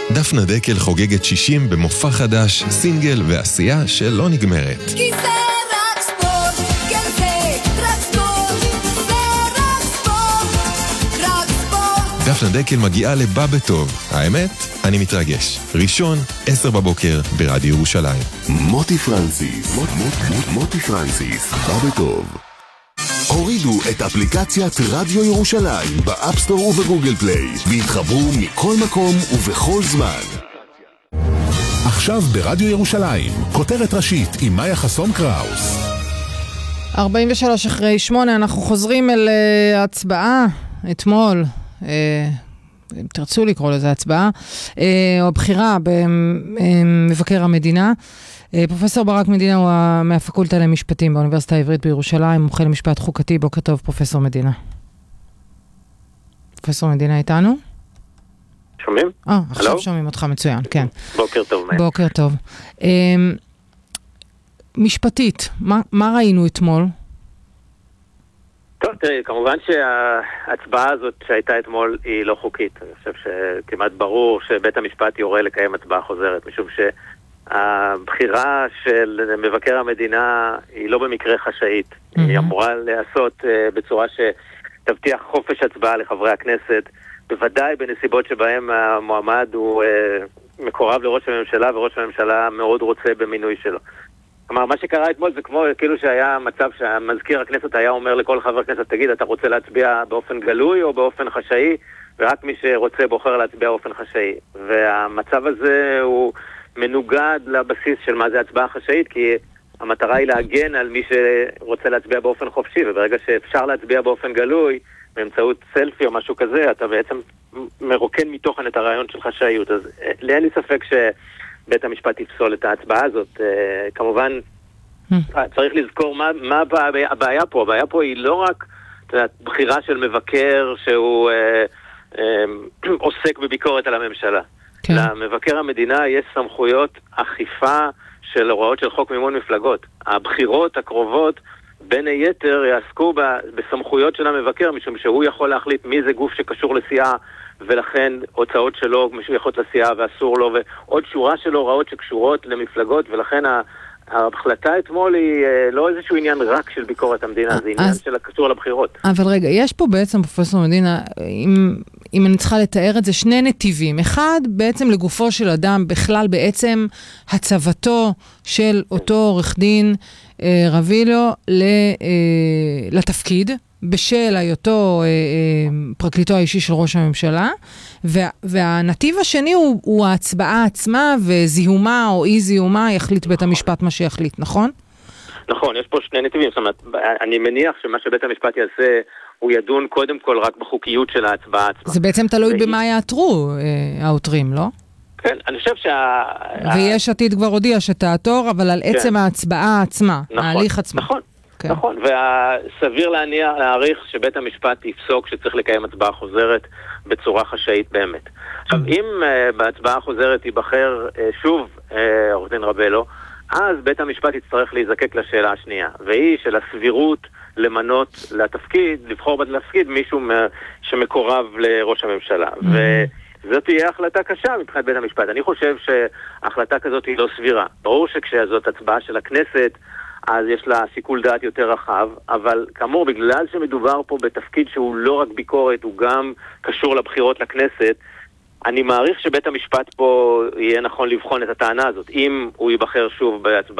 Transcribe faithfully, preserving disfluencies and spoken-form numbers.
דפנה דקל חוגגת שישים במופע חדש, סינגל ועשייה שלא נגמרת. כי זה רק ספורט, כן זה רק ספורט, זה רק ספורט, רק ספורט. דפנה דקל מגיעה לבא בטוב. האמת, אני מתרגש. ראשון, עשר בבוקר, ברדיו ירושלים. מוטי פרנסיס, מוט, מוט, מוט, מוטי פרנסיס, בא בטוב. הורידו את אפליקציית רדיו ירושלים באפסטור ובגוגל פליי והתחברו מכל מקום ובכל זמן. עכשיו ברדיו ירושלים, כותרת ראשית עם מאיה חסון קראוס. ארבעים ושלוש אחרי שמונה, אנחנו חוזרים אל uh, הצבעה אתמול, uh, אם תרצו לקרוא לזה הצבעה, uh, או הבחירה במבקר המדינה. פרופסור ברק מדינה הוא מהפקולטה למשפטים באוניברסיטה העברית בירושלים, מומחה למשפט חוקתי. בוקר טוב, פרופסור מדינה. פרופסור מדינה איתנו? שומעים? אה, עכשיו שומעים אותך מצוין, כן. בוקר טוב. בוקר טוב. משפטית, מה ראינו אתמול? טוב, תראי, כמובן שההצבעה הזאת שהייתה אתמול היא לא חוקית. אני חושב שכמעט ברור שבית המשפט יורה לקיים הצבעה חוזרת, משום ש... הבחירה של מבקר המדינה היא לא במקרה חשאית. Mm-hmm. היא אמורה לעשות uh, בצורה שתבטיח חופש הצבעה לחברי הכנסת, בוודאי בנסיבות שבהם המועמד הוא uh, מקורב לראש הממשלה, וראש הממשלה מאוד רוצה במינוי שלו. כלומר, מה שקרה אתמול זה כמו כאילו שהיה מצב שהמזכיר הכנסת היה אומר לכל חבר כנסת, תגיד, אתה רוצה להצביע באופן גלוי או באופן חשאי, ורק מי שרוצה בוחר להצביע באופן חשאי. והמצב הזה הוא... מנוגד לבסיס של מה זה הצבעה חשאית, כי המטרה היא להגן על מי שרוצה להצביע באופן חופשי, וברגע שאפשר להצביע באופן גלוי, באמצעות סלפי או משהו כזה, אתה בעצם מרוקן מתוכן את הרעיון של חשאיות. אז אין לי ספק שבית המשפט יפסול את ההצבעה הזאת. כמובן, צריך לזכור מה, מה הבעיה פה. הבעיה פה היא לא רק בחירה של מבקר שהוא אה, אה, עוסק בביקורת על הממשלה. כן. למבקר המדינה יש סמכויות אכיפה של הוראות של חוק מימון מפלגות. הבחירות הקרובות בין היתר יעסקו בסמכויות של המבקר, משום שהוא יכול להחליט מי זה גוף שקשור לסיעה, ולכן הוצאות שלו משויכות לסיעה ואסור לו, ועוד שורה של הוראות שקשורות למפלגות, ולכן ההחלטה אתמול היא לא איזשהו עניין רק של ביקורת המדינה, זה עניין של הקשור לבחירות. אבל רגע, יש פה בעצם, פרופסור מדינה, אם, אם אני צריכה לתאר את זה, שני נתיבים. אחד, בעצם לגופו של אדם, בכלל בעצם הצבתו של אותו עורך דין רבילו לתפקיד, בשל היותו פרקליטו האישי של ראש הממשלה, והנתיב השני הוא, הוא ההצבעה עצמה, וזיהומה או אי זיהומה יחליט בית המשפט מה שיחליט, נכון? נכון, יש פה שני נתיבים. זאת אומרת, אני מניח שמה שבית המשפט יעשה, הוא ידון קודם כל רק בחוקיות של ההצבעה עצמה. זה בעצם תלוי במה יעתרו העותרים, לא? כן, אני חושב שה... ויש עתיד כבר הודיע שתעתור, אבל על עצם ההצבעה עצמה, ההליך עצמה. נכון. כן. נכון, והסביר להניע, להעריך שבית המשפט יפסוק שצריך לקיים הצבעה חוזרת בצורה חשאית באמת. עכשיו, אם uh, בהצבעה החוזרת ייבחר uh, שוב uh, עורך דין רבילו, אז בית המשפט יצטרך להיזקק לשאלה השנייה, והיא של הסבירות למנות לתפקיד, לבחור בתפקיד מישהו שמקורב לראש הממשלה. וזאת תהיה החלטה קשה מבחינת בית המשפט. אני חושב שההחלטה כזאת היא לא סבירה. ברור שכשזאת הצבעה של הכנסת, אז יש לה שיקול דעת יותר רחב, אבל כאמור, בגלל שמדובר פה בתפקיד שהוא לא רק ביקורת, הוא גם קשור לבחירות לכנסת, אני מעריך שבית המשפט פה יהיה נכון לבחון את הטענה הזאת. אם הוא ייבחר שוב בהצבעה